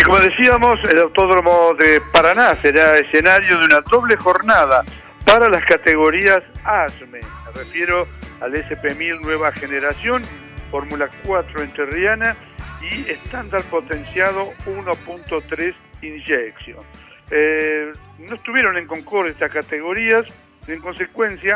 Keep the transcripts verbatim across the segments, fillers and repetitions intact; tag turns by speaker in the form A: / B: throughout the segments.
A: Y como decíamos, el Autódromo de Paraná será escenario de una doble jornada para las categorías A S M E. Me refiero al S P mil Nueva Generación, Fórmula cuatro Entrerriana y estándar potenciado uno punto tres Injection. Eh, no estuvieron en concurso estas categorías, en consecuencia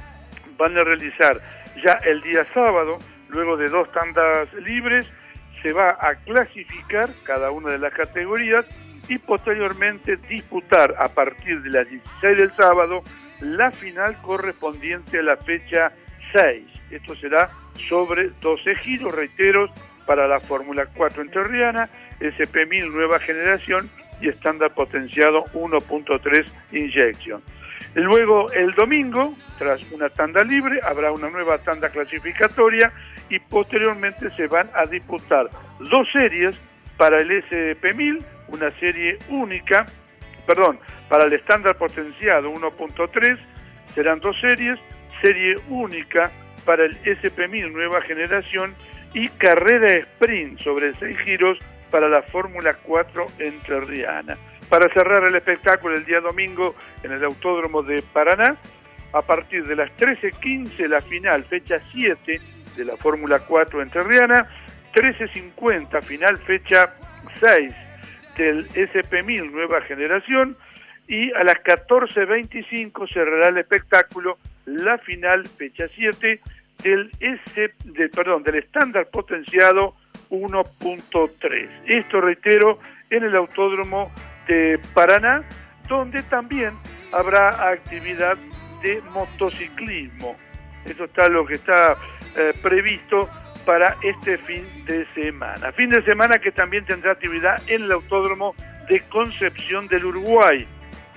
A: van a realizar ya el día sábado, luego de dos tandas libres, se va a clasificar cada una de las categorías y posteriormente disputar a partir de las dieciséis del sábado la final correspondiente a la fecha seis. Esto será sobre doce giros, reiteros, para la Fórmula cuatro Entrerriana, S P mil Nueva Generación y estándar potenciado uno punto tres Injection. Luego, el domingo, tras una tanda libre, habrá una nueva tanda clasificatoria y posteriormente se van a disputar dos series para el S P mil, una serie única, perdón, para el estándar potenciado uno punto tres, serán dos series, serie única para el S P mil Nueva Generación y carrera sprint sobre seis giros para la Fórmula cuatro Entrerriana. Para cerrar el espectáculo el día domingo en el Autódromo de Paraná, a partir de las trece quince la final, fecha siete de la Fórmula cuatro Entrerriana, trece cincuenta final, fecha seis del S P mil Nueva Generación y a las catorce veinticinco cerrará el espectáculo la final, fecha siete del S, de, perdón, del estándar potenciado uno punto tres. Esto, reitero, en el Autódromo de Paraná, donde también habrá actividad de motociclismo. Esto está lo que está eh, previsto para este fin de semana. Fin de semana que también tendrá actividad en el Autódromo de Concepción del Uruguay,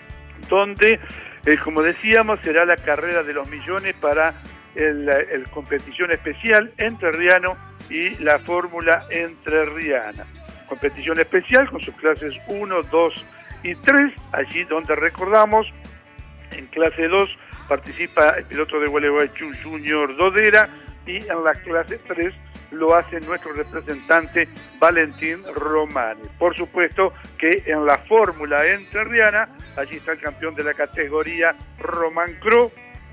A: donde, eh, como decíamos, será la carrera de los millones para el, el competición especial entrerriano y la Fórmula Entrerriana. Competición especial con sus clases uno, dos y tres, allí donde recordamos, en clase dos participa el piloto de Gualeguaychú Junior Dodera y en la clase tres lo hace nuestro representante Valentín Romani. Por supuesto que en la Fórmula Entrerriana, allí está el campeón de la categoría Román Cro,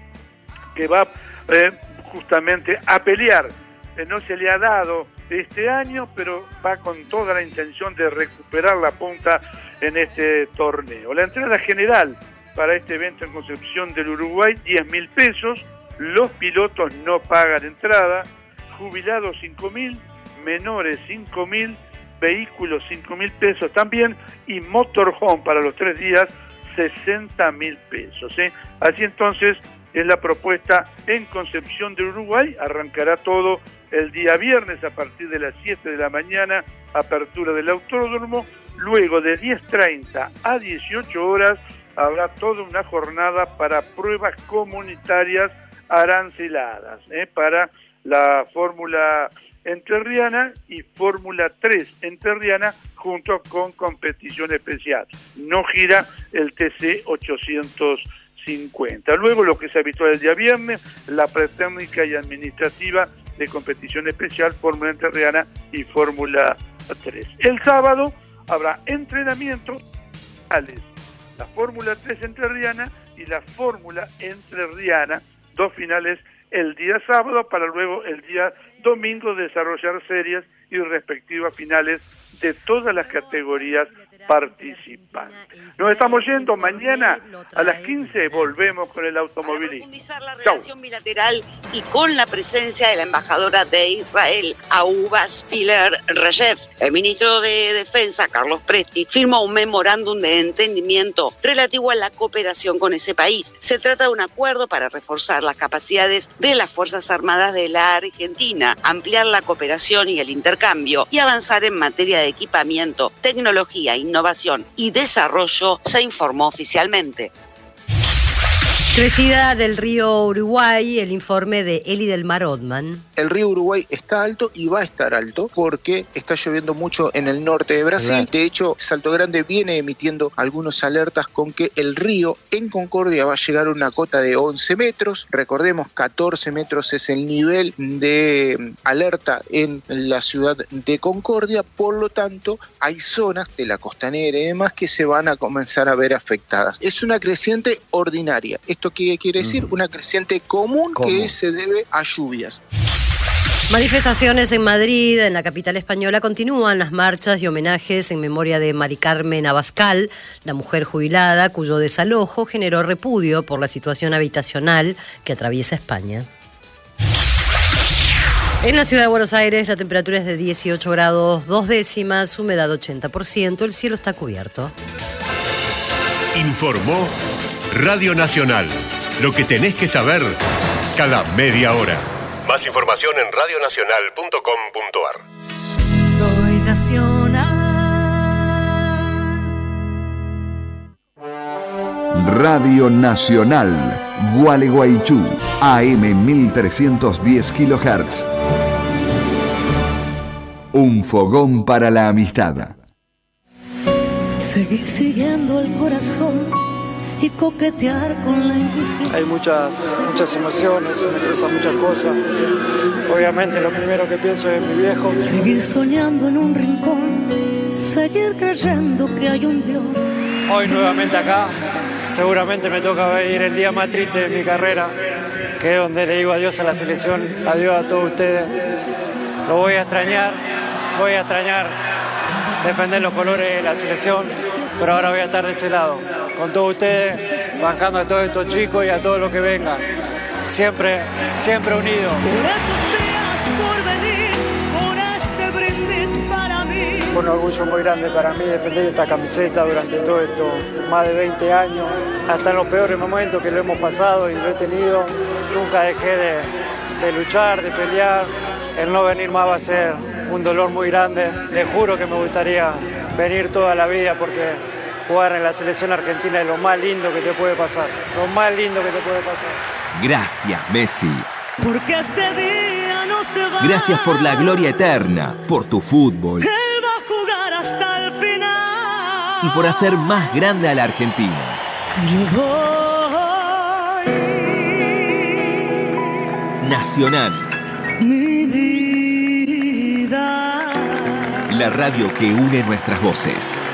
A: que va eh, justamente a pelear. Eh, no se le ha dado este año, pero va con toda la intención de recuperar la punta en este torneo. La entrada general para este evento en Concepción del Uruguay, diez mil pesos, los pilotos no pagan entrada, jubilados cinco mil, menores cinco mil, vehículos cinco mil pesos también, y motorhome para los tres días sesenta mil pesos. ¿eh? Así entonces es la propuesta en Concepción del Uruguay. Arrancará todo el día viernes a partir de las siete de la mañana, apertura del autódromo. Luego de diez treinta a dieciocho horas habrá toda una jornada para pruebas comunitarias aranceladas, ¿eh? para la Fórmula Entrerriana y Fórmula tres Entrerriana junto con competición especial. No gira el T C ochocientos cincuenta. Luego, lo que es habitual el día viernes, la pretécnica y administrativa de competición especial, Fórmula Entrerriana y Fórmula tres. El sábado habrá entrenamientos, la Fórmula tres Entrerriana y la Fórmula Entrerriana, dos finales el día sábado, para luego el día domingo desarrollar series y respectivas finales de todas las categorías participantes. Nos estamos yendo. Mañana a las quince volvemos con el automovilismo.
B: Para profundizar la relación Chau. bilateral y con la presencia de la embajadora de Israel, Ahuva Spiller Regev, el ministro de Defensa, Carlos Presti, firmó un memorándum de entendimiento relativo a la cooperación con ese país. Se trata de un acuerdo para reforzar las capacidades de las Fuerzas Armadas de la Argentina, ampliar la cooperación y el intercambio y avanzar en materia de equipamiento, tecnología, innovación y desarrollo, se informó oficialmente.
C: Crecida del río Uruguay, el informe de Eli del Mar Othman.
D: El río Uruguay está alto y va a estar alto porque está lloviendo mucho en el norte de Brasil. Right. De hecho, Salto Grande viene emitiendo algunas alertas con que el río en Concordia va a llegar a una cota de once metros. Recordemos, catorce metros es el nivel de alerta en la ciudad de Concordia. Por lo tanto, hay zonas de la costanera y demás que se van a comenzar a ver afectadas. Es una creciente ordinaria. ¿Esto qué quiere decir? Una creciente común ¿Cómo? que se debe a lluvias.
C: Manifestaciones en Madrid, en la capital española, continúan las marchas y homenajes en memoria de Mari Carmen Abascal, la mujer jubilada cuyo desalojo generó repudio por la situación habitacional que atraviesa España. En la ciudad de Buenos Aires la temperatura es de dieciocho grados dos décimas, humedad ochenta por ciento, el cielo está cubierto.
E: Informó Radio Nacional. Lo que tenés que saber cada media hora. Más información en radio nacional punto com punto a r.
F: Soy Nacional.
G: Radio Nacional, Gualeguaychú, A M mil trescientos diez kilohertz. Un fogón para la amistad.
F: Seguir siguiendo el corazón y coquetear con la intuición.
H: Hay muchas, muchas emociones, se me cruzan muchas cosas. Obviamente lo primero que pienso es mi viejo.
F: Seguir soñando en un rincón, seguir creyendo que hay un Dios.
H: Hoy nuevamente acá, seguramente me toca ir el día más triste de mi carrera, que es donde le digo adiós a la selección, adiós a todos ustedes. Lo voy a extrañar, voy a extrañar defender los colores de la selección, pero ahora voy a estar de ese lado, con todos ustedes, bancando a todos estos chicos y a todos los que vengan, siempre, siempre unidos.
F: Por esos días por venir, por este brindis para mí.
H: Fue un orgullo muy grande para mí defender esta camiseta durante todo esto, más de veinte años, hasta en los peores momentos que lo hemos pasado y lo he tenido, nunca dejé de, de luchar, de pelear. El no venir más va a ser un dolor muy grande. Les juro que me gustaría venir toda la vida porque jugar en la selección argentina es lo más lindo que te puede pasar. Lo más lindo que te puede pasar.
I: Gracias, Messi.
F: Porque este día no se va.
I: Gracias por la gloria eterna, por tu fútbol.
F: Él va a jugar hasta el final.
I: Y por hacer más grande a la Argentina.
F: Yo voy.
I: Nacional.
F: Mi vida.
I: La radio que une nuestras voces.